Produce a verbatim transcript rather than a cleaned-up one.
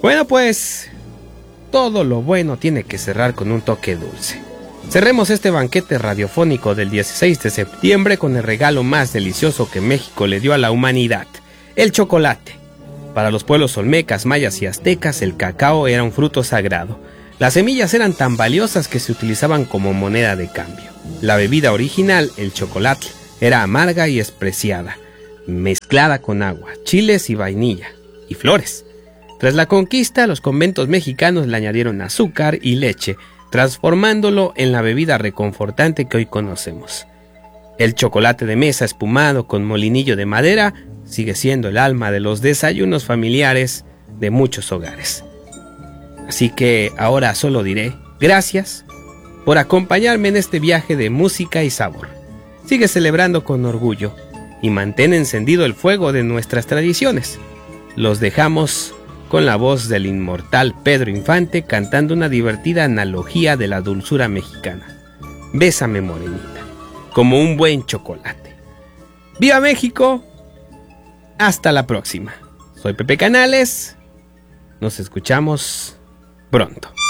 Bueno, pues todo lo bueno tiene que cerrar con un toque dulce. Cerremos este banquete radiofónico del dieciséis de septiembre con el regalo más delicioso que México le dio a la humanidad, el chocolate. Para los pueblos olmecas, mayas y aztecas, el cacao era un fruto sagrado. Las semillas eran tan valiosas que se utilizaban como moneda de cambio. La bebida original, el chocolate, era amarga y especiada, mezclada con agua, chiles y vainilla, y flores. Tras la conquista, los conventos mexicanos le añadieron azúcar y leche, transformándolo en la bebida reconfortante que hoy conocemos. El chocolate de mesa espumado con molinillo de madera sigue siendo el alma de los desayunos familiares de muchos hogares. Así que ahora solo diré gracias por acompañarme en este viaje de música y sabor. Sigue celebrando con orgullo y mantén encendido el fuego de nuestras tradiciones. Los dejamos con la voz del inmortal Pedro Infante cantando una divertida analogía de la dulzura mexicana. Bésame, morenita, como un buen chocolate. ¡Viva México! Hasta la próxima. Soy Pepe Canales. Nos escuchamos pronto.